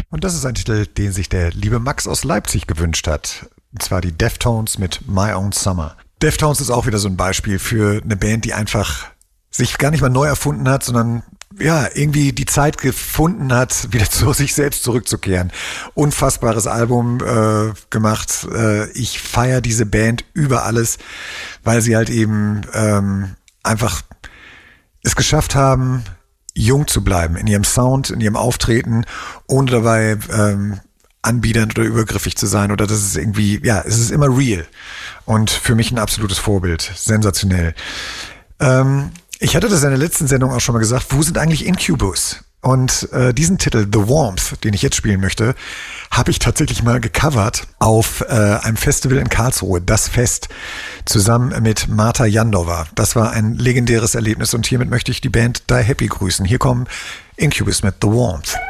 Und das ist ein Titel, den sich der liebe Max aus Leipzig gewünscht hat. Und zwar die Deftones mit My Own Summer. Deftones ist auch wieder so ein Beispiel für eine Band, die einfach sich gar nicht mal neu erfunden hat, sondern ja, irgendwie die Zeit gefunden hat, wieder zu sich selbst zurückzukehren. Unfassbares Album gemacht. Ich feiere diese Band über alles, weil sie halt eben einfach es geschafft haben, jung zu bleiben in ihrem Sound, in ihrem Auftreten, ohne dabei anbiedernd oder übergriffig zu sein. Oder das ist irgendwie, ja, es ist immer real. Und für mich ein absolutes Vorbild. Sensationell. Ich hatte das in der letzten Sendung auch schon mal gesagt, wo sind eigentlich Incubus? Und diesen Titel, The Warmth, den ich jetzt spielen möchte, habe ich tatsächlich mal gecovert auf einem Festival in Karlsruhe, das Fest, zusammen mit Marta Jandova. Das war ein legendäres Erlebnis und hiermit möchte ich die Band Die Happy grüßen. Hier kommen Incubus mit The Warmth.